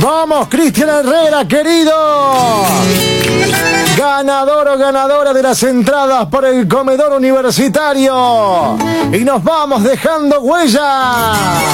Vamos, Cristian Herrera, querido. Ganador o ganadora de las entradas por el comedor universitario. Y nos vamos dejando huella.